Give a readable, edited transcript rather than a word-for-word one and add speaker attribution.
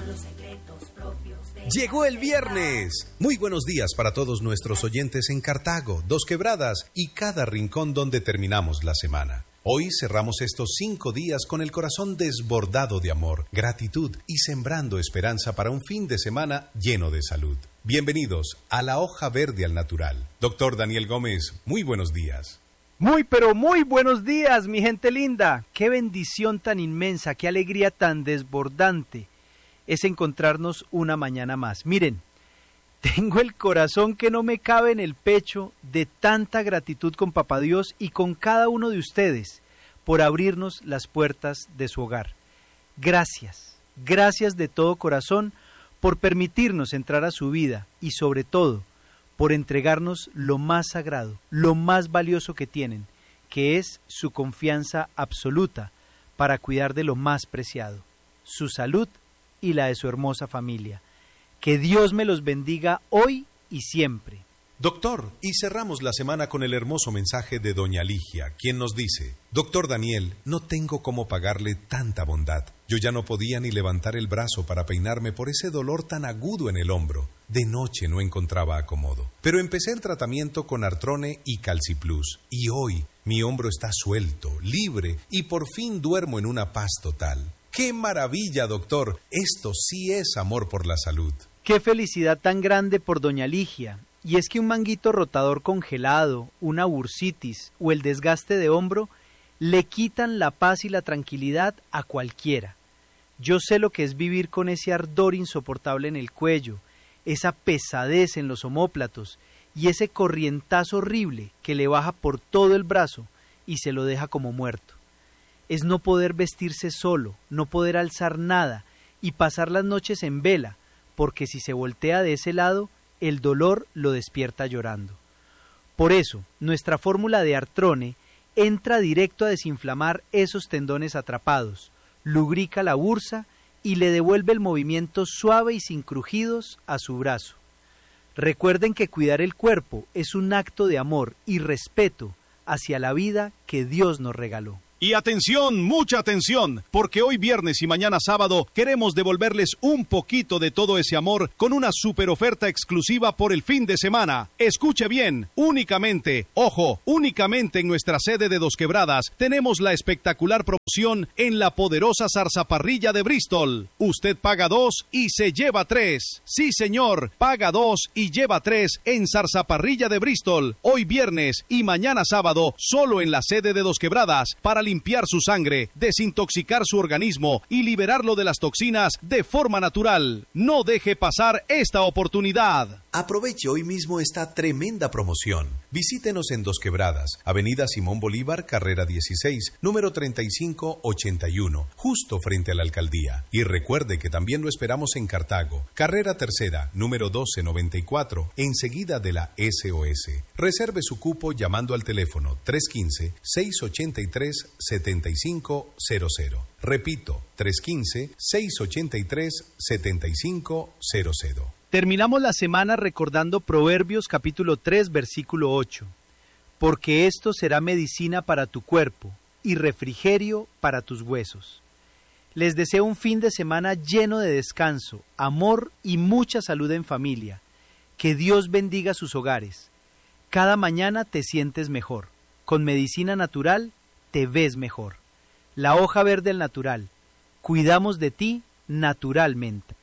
Speaker 1: Llegó el viernes. Muy buenos días para todos nuestros oyentes en Cartago, Dos Quebradas y cada rincón donde terminamos la semana. Hoy cerramos estos 5 días con el corazón desbordado de amor, gratitud y sembrando esperanza para un fin de semana lleno de salud. Bienvenidos a La Hoja Verde al Natural. Doctor Daniel Gómez, muy buenos días.
Speaker 2: Muy, pero muy buenos días, mi gente linda. Qué bendición tan inmensa, qué alegría tan desbordante es encontrarnos una mañana más. Miren, tengo el corazón que no me cabe en el pecho de tanta gratitud con Papá Dios y con cada uno de ustedes por abrirnos las puertas de su hogar. Gracias, gracias de todo corazón por permitirnos entrar a su vida y sobre todo por entregarnos lo más sagrado, lo más valioso que tienen, que es su confianza absoluta para cuidar de lo más preciado, su salud y la de su hermosa familia. Que Dios me los bendiga hoy y siempre.
Speaker 1: Doctor, y cerramos la semana con el hermoso mensaje de doña Ligia, quien nos dice: Doctor Daniel, no tengo cómo pagarle tanta bondad. Yo ya no podía ni levantar el brazo para peinarme por ese dolor tan agudo en el hombro. De noche no encontraba acomodo. Pero empecé el tratamiento con Artrone y Calciplus. Y hoy mi hombro está suelto, libre, y por fin duermo en una paz total. ¡Qué maravilla, doctor! Esto sí es amor por la salud.
Speaker 2: ¡Qué felicidad tan grande por doña Ligia! Y es que un manguito rotador congelado, una bursitis o el desgaste de hombro le quitan la paz y la tranquilidad a cualquiera. Yo sé lo que es vivir con ese ardor insoportable en el cuello, esa pesadez en los omóplatos y ese corrientazo horrible que le baja por todo el brazo y se lo deja como muerto. Es no poder vestirse solo, no poder alzar nada y pasar las noches en vela, porque si se voltea de ese lado, el dolor lo despierta llorando. Por eso, nuestra fórmula de Artrone entra directo a desinflamar esos tendones atrapados, lubrica la bursa y le devuelve el movimiento suave y sin crujidos a su brazo. Recuerden que cuidar el cuerpo es un acto de amor y respeto hacia la vida que Dios nos regaló.
Speaker 3: Y atención, mucha atención, porque hoy viernes y mañana sábado queremos devolverles un poquito de todo ese amor con una super oferta exclusiva por el fin de semana. Escuche bien, únicamente en nuestra sede de Dos Quebradas tenemos la espectacular promoción en la poderosa zarzaparrilla de Bristol. Usted paga 2 y se lleva 3. Sí, señor, paga 2 y lleva 3 en zarzaparrilla de Bristol. Hoy viernes y mañana sábado solo en la sede de Dos Quebradas para limpiar su sangre, desintoxicar su organismo y liberarlo de las toxinas de forma natural. No deje pasar esta oportunidad.
Speaker 1: Aproveche hoy mismo esta tremenda promoción. Visítenos en Dos Quebradas, Avenida Simón Bolívar, carrera 16, número 3581, justo frente a la alcaldía. Y recuerde que también lo esperamos en Cartago, carrera tercera, número 1294, enseguida de la SOS. Reserve su cupo llamando al teléfono 315-683-7500. Repito, 315-683-7500.
Speaker 2: Terminamos la semana recordando Proverbios capítulo 3 versículo 8. Porque esto será medicina para tu cuerpo y refrigerio para tus huesos. Les deseo un fin de semana lleno de descanso, amor y mucha salud en familia. Que Dios bendiga sus hogares. Cada mañana te sientes mejor. Con medicina natural te ves mejor. La Hoja Verde al Natural. Cuidamos de ti naturalmente.